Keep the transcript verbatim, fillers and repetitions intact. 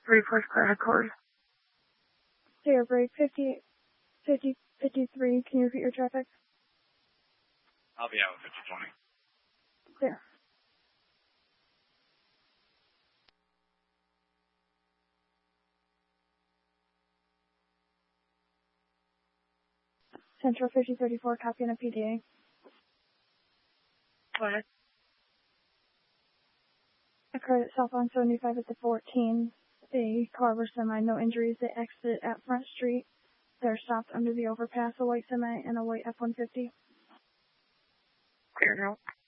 three four clear headquarters. Clear break fifty, fifty, fifty-three. Can you repeat your traffic? I'll be out with fifty twenty. Clear. Central fifty thirty-four, copy on a P D A. Go ahead. Occurred at southbound seventy-five at the fourteen. A car or semi, no injuries. They exited at Front Street. They're stopped under the overpass, a white semi and a white F one fifty. Clear now.